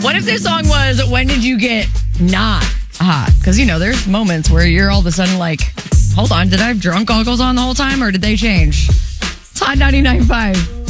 What if this song was, when did you get not hot? Because, there's moments where you're all of a sudden like, hold on, did I have drunk goggles on the whole time or did they change? It's Hot 99.5.